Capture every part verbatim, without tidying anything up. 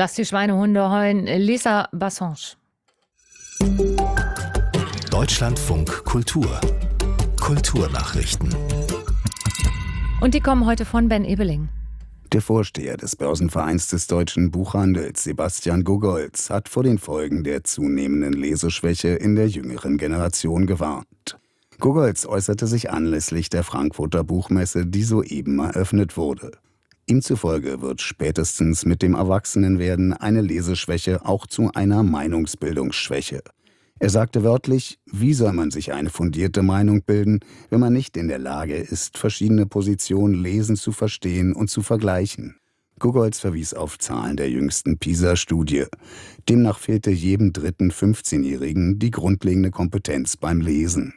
Lass die Schweinehunde heulen. Lisa Bassange. Deutschlandfunk Kultur. Kulturnachrichten. Und die kommen heute von Ben Ebeling. Der Vorsteher des Börsenvereins des deutschen Buchhandels, Sebastian Gogolz, hat vor den Folgen der zunehmenden Leseschwäche in der jüngeren Generation gewarnt. Gogolz äußerte sich anlässlich der Frankfurter Buchmesse, die soeben eröffnet wurde. Ihm zufolge wird spätestens mit dem Erwachsenenwerden eine Leseschwäche auch zu einer Meinungsbildungsschwäche. Er sagte wörtlich, wie soll man sich eine fundierte Meinung bilden, wenn man nicht in der Lage ist, verschiedene Positionen lesen zu verstehen und zu vergleichen. Gogolz verwies auf Zahlen der jüngsten PISA-Studie. Demnach fehlte jedem dritten fünfzehnjährigen die grundlegende Kompetenz beim Lesen.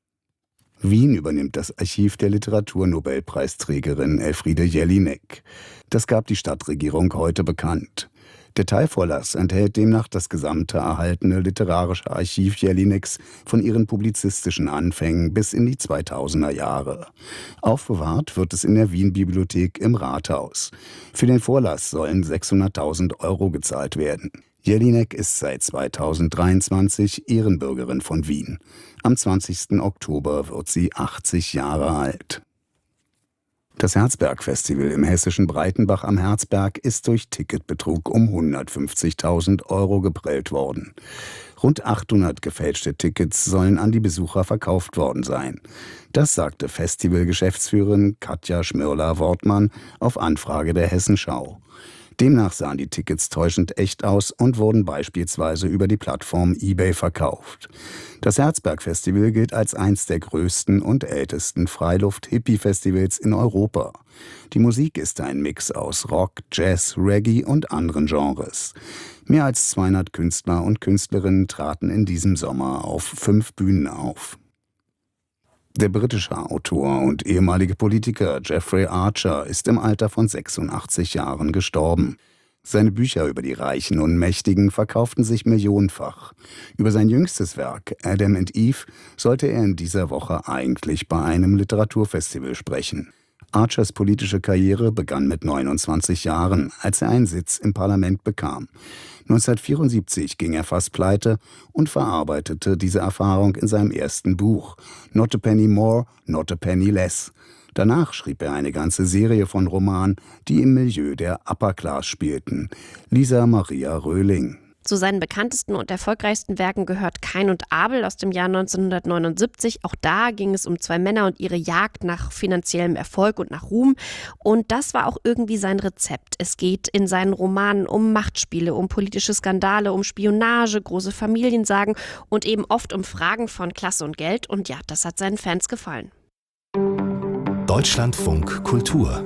Wien übernimmt das Archiv der Literaturnobelpreisträgerin Elfriede Jelinek. Das gab die Stadtregierung heute bekannt. Der Teilvorlass enthält demnach das gesamte erhaltene literarische Archiv Jelineks von ihren publizistischen Anfängen bis in die zweitausender Jahre. Aufbewahrt wird es in der Wien-Bibliothek im Rathaus. Für den Vorlass sollen sechshunderttausend Euro gezahlt werden. Jelinek ist seit zweitausenddreiundzwanzig Ehrenbürgerin von Wien. Am zwanzigsten Oktober wird sie achtzig Jahre alt. Das Herzberg-Festival im hessischen Breitenbach am Herzberg ist durch Ticketbetrug um hundertfünfzigtausend Euro geprellt worden. Rund achthundert gefälschte Tickets sollen an die Besucher verkauft worden sein. Das sagte Festivalgeschäftsführerin Katja Schmirler-Wortmann auf Anfrage der Hessenschau. Demnach sahen die Tickets täuschend echt aus und wurden beispielsweise über die Plattform eBay verkauft. Das Herzberg-Festival gilt als eins der größten und ältesten Freiluft-Hippie-Festivals in Europa. Die Musik ist ein Mix aus Rock, Jazz, Reggae und anderen Genres. Mehr als zweihundert Künstler und Künstlerinnen traten in diesem Sommer auf fünf Bühnen auf. Der britische Autor und ehemalige Politiker Jeffrey Archer ist im Alter von sechsundachtzig Jahren gestorben. Seine Bücher über die Reichen und Mächtigen verkauften sich millionenfach. Über sein jüngstes Werk, Adam and Eve, sollte er in dieser Woche eigentlich bei einem Literaturfestival sprechen. Archers politische Karriere begann mit neunundzwanzig Jahren, als er einen Sitz im Parlament bekam. neunzehnhundertvierundsiebzig ging er fast pleite und verarbeitete diese Erfahrung in seinem ersten Buch Not a Penny More, Not a Penny Less. Danach schrieb er eine ganze Serie von Romanen, die im Milieu der Upper Class spielten. Lisa Maria Röhling. Zu seinen bekanntesten und erfolgreichsten Werken gehört Kain und Abel aus dem Jahr neunzehnhundertneunundsiebzig. Auch da ging es um zwei Männer und ihre Jagd nach finanziellem Erfolg und nach Ruhm. Und das war auch irgendwie sein Rezept. Es geht in seinen Romanen um Machtspiele, um politische Skandale, um Spionage, große Familiensagen und eben oft um Fragen von Klasse und Geld. Und ja, das hat seinen Fans gefallen. Deutschlandfunk Kultur.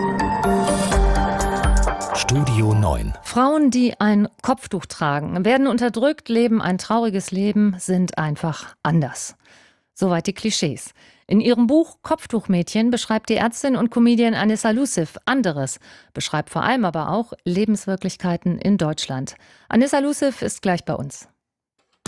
Studio neun. Frauen, die ein Kopftuch tragen, werden unterdrückt, leben ein trauriges Leben, sind einfach anders. Soweit die Klischees. In ihrem Buch Kopftuchmädchen beschreibt die Ärztin und Comedian Anissa Luciff anderes, beschreibt vor allem aber auch Lebenswirklichkeiten in Deutschland. Anissa Luciff ist gleich bei uns.